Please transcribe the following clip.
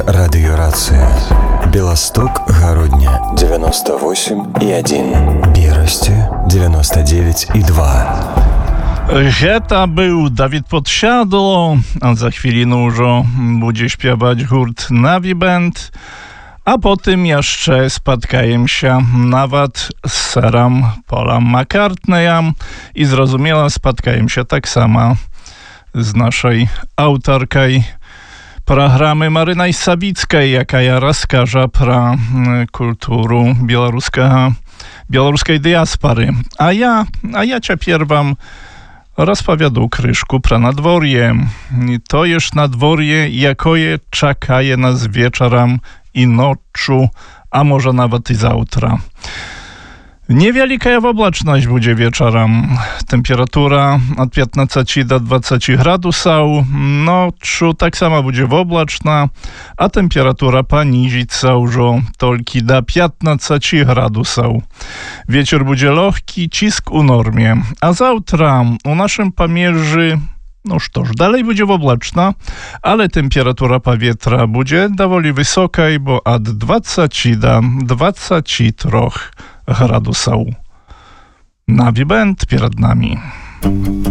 Радиорация. Белосток, Городня 98,1. Берасти 99,2. Гэта był Dawid Podsiadło, a za chwilę już będzie śpiewać hurt Navi Band, a potem jeszcze spotkajem się nawet z serem Paulem McCartneyem i zrozumiała spotkajem się tak samo z naszej autorkой programy Marynaj Sawickiej, jaka ja rozkażę про kulturę białoruskiej diaspory. A ja ciepierw wam rozpowiadał kryszku про nadworje. To już nadworje, jakoje czekaje nas wieczorem i noczu, a może nawet i zawtra. Niewielka oblaczność będzie wieczorem. Temperatura od 15 do 20 gradusów. Noczu tak samo będzie oblaczna, a temperatura poniżyć się już tylko do 15 gradusów. Wieczór będzie lekki, cisk u normie. A zawtra u naszym pomierzy dalej będzie oblaczna, ale temperatura powietrza będzie dowoli wysoka, bo od 20 do 23 gradusów. Navi Band przed nami.